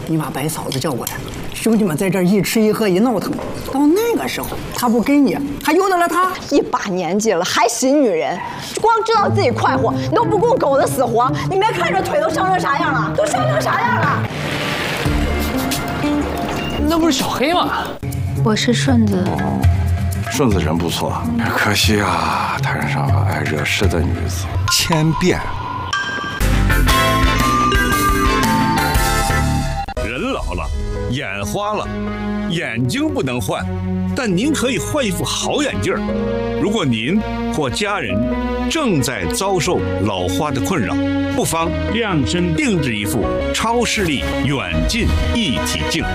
你把白嫂子叫过来，兄弟们在这儿一吃一喝一闹腾，到那个时候他不给你，还由得了他？ 一把年纪了还洗女人，光知道自己快活，你都不顾狗的死活。你没看这腿都伤成啥样了？都伤成啥样了？ 那不是小黑吗？ 我是顺子。 顺子人不错，可惜啊，摊上个爱惹事的女子，千变。 人老了，眼花了，眼睛不能换，但您可以换一副好眼镜。如果您或家人正在遭受老花的困扰，不妨量身定制一副超视力远近一体镜。